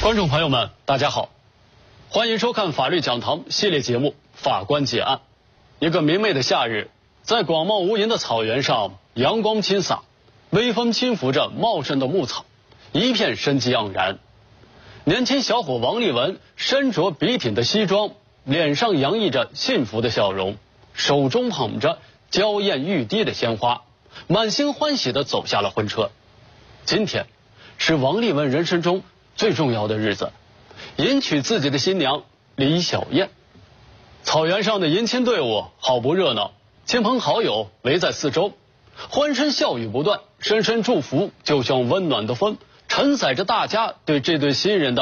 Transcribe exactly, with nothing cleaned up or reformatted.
观众朋友们，大家好，欢迎收看法律讲堂系列节目《法官解案》。一个明媚的夏日，在广袤无垠的草原上，阳光倾洒，微风轻拂着茂盛的牧草，一片生机盎然。年轻小伙王立文身着笔挺的西装，脸上洋溢着幸福的笑容，手中捧着娇艳欲滴的鲜花，满心欢喜地走下了婚车。今天是王立文人生中最重要的日子，迎娶自己的新娘李小燕。草原上的迎亲队伍好不热闹，亲朋好友围在四周，欢声笑语不断，声声祝福就像温暖的风，承载着大家对这对新人的